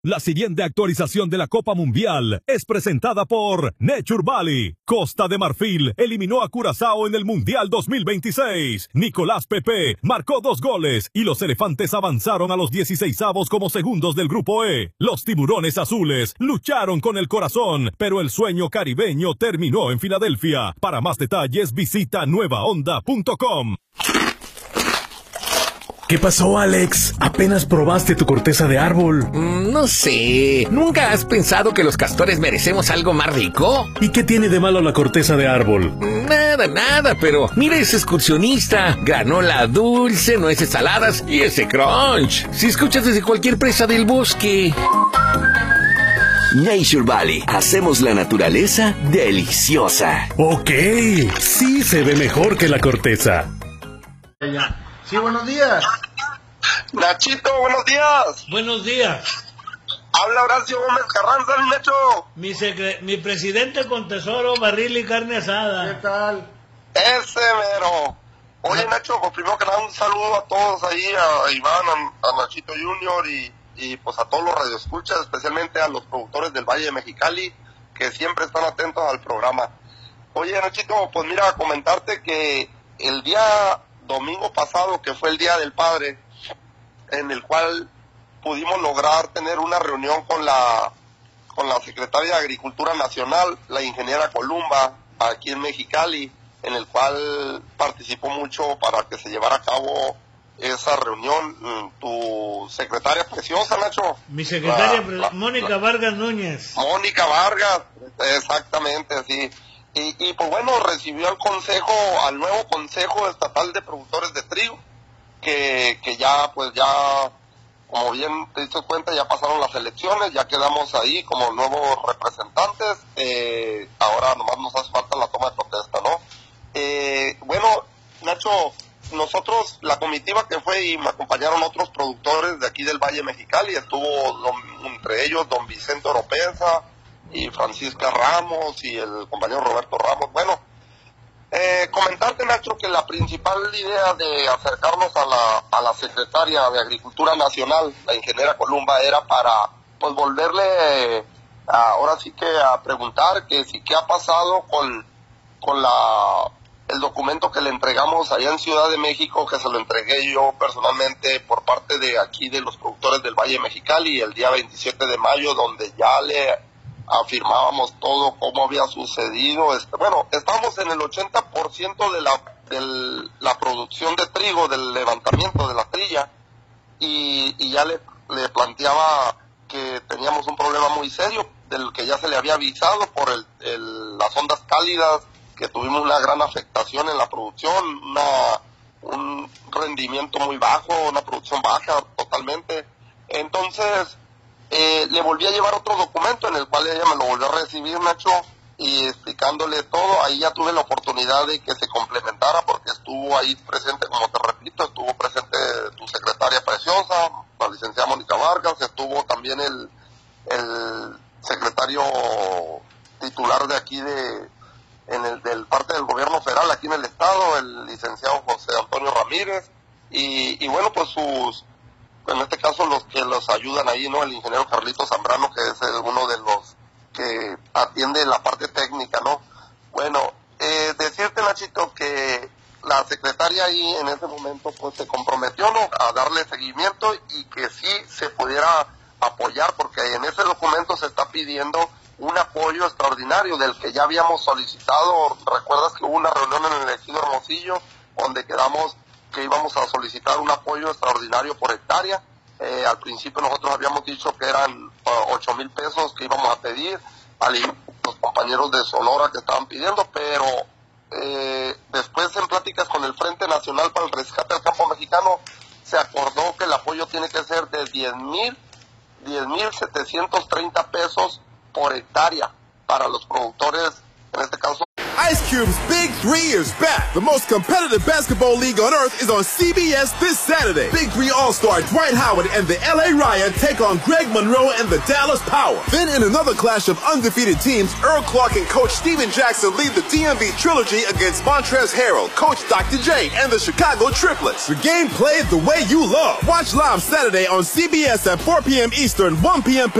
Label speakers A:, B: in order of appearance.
A: La siguiente actualización de la Copa Mundial es presentada por Nature Valley. Costa de Marfil eliminó a Curazao en el Mundial 2026. Nicolás Pepe marcó 2 goles y los elefantes avanzaron a los 16avos como segundos del Grupo E. Los tiburones azules lucharon con el corazón, pero el sueño caribeño terminó en Filadelfia. Para más detalles visita nuevaonda.com.
B: ¿Qué pasó, Alex? Apenas probaste tu corteza de árbol.
C: No sé. ¿Nunca has pensado que los castores merecemos algo más rico?
B: ¿Y qué tiene de malo la corteza de árbol?
C: Nada, pero mira ese excursionista. Granola dulce, nueces saladas y ese crunch. Si escuchas desde cualquier presa del bosque.
D: Nature Valley. Hacemos la naturaleza deliciosa.
B: Ok, sí se ve mejor que la corteza.
E: Sí, buenos días.
F: Nachito, buenos días.
E: Buenos días.
F: Habla Horacio Gómez Carranza, mi Nacho.
E: Mi presidente con tesoro, barril y carne asada. ¿Qué tal?
F: Ese mero. Oye, Nacho, pues primero que nada un saludo a todos ahí, a Iván, a Nachito Junior y pues a todos los radioescuchas, especialmente a los productores del Valle de Mexicali, que siempre están atentos al programa. Oye, Nachito, pues mira, comentarte que el día domingo pasado, que fue el Día del Padre, en el cual pudimos lograr tener una reunión con la Secretaria de Agricultura Nacional, la ingeniera Columba, aquí en Mexicali, en el cual participó mucho para que se llevara a cabo esa reunión. Tu secretaria preciosa, Nacho.
E: Mi secretaria, Mónica Vargas Núñez.
F: Mónica Vargas, exactamente, sí. Y pues bueno, recibió al nuevo Consejo Estatal de Productores de Trigo, que ya, como bien te diste cuenta, ya pasaron las elecciones, ya quedamos ahí como nuevos representantes, ahora nomás nos hace falta la toma de protesta, ¿no? Bueno, Nacho, nosotros, la comitiva que fue y me acompañaron otros productores de aquí del Valle Mexicali, estuvo entre ellos don Vicente Oropeza y Francisca Ramos y el compañero Roberto Ramos. Bueno, comentarte, Nacho, que la principal idea de acercarnos a la secretaria de Agricultura Nacional, la ingeniera Columba, era para pues volverle ahora sí que a preguntar que si qué ha pasado con el documento que le entregamos allá en Ciudad de México, que se lo entregué yo personalmente por parte de aquí de los productores del Valle Mexicali el día 27 de mayo, donde ya le afirmábamos todo cómo había sucedido. Bueno, estamos en el 80% de la producción de trigo, del levantamiento de la trilla, y ya le planteaba que teníamos un problema muy serio, del que ya se le había avisado por las ondas cálidas, que tuvimos una gran afectación en la producción, un rendimiento muy bajo, una producción baja totalmente. Entonces le volví a llevar otro documento en el cual ella me lo volvió a recibir, Nacho, y explicándole todo. Ahí ya tuve la oportunidad de que se complementara, porque estuvo ahí presente, como te repito, estuvo presente tu secretaria preciosa, la licenciada Mónica Vargas, estuvo también el secretario titular de aquí del parte del gobierno federal aquí en el estado, el licenciado José Antonio Ramírez, y bueno, pues en este caso los que los ayudan ahí, ¿no? El ingeniero Carlito Zambrano, que es uno de los que atiende la parte técnica, ¿no? Bueno, decirte, Nachito, que la secretaria ahí en ese momento pues se comprometió, ¿no?, a darle seguimiento y que sí se pudiera apoyar, porque en ese documento se está pidiendo un apoyo extraordinario del que ya habíamos solicitado. Recuerdas que hubo una reunión en el Ejido Hermosillo donde quedamos que íbamos a solicitar un apoyo extraordinario por hectárea. Al principio nosotros habíamos dicho que eran 8,000 pesos que íbamos a pedir, los compañeros de Sonora que estaban pidiendo, pero después en pláticas con el Frente Nacional para el Rescate del Campo Mexicano se acordó que el apoyo tiene que ser de 10,730 pesos por hectárea para los productores, en este caso.
G: A theCUBE's Big 3 is back. The most competitive basketball league on earth is on CBS this Saturday. Big 3 All-Star Dwight Howard and the LA Riot take on Greg Monroe and the Dallas Power. Then in another clash of undefeated teams, Earl Clark and Coach Steven Jackson lead the DMV Trilogy against Montrezl Harrell, Coach Dr. J, and the Chicago Triplets. The game played the way you love. Watch live Saturday on CBS at 4 p.m. Eastern, 1 p.m.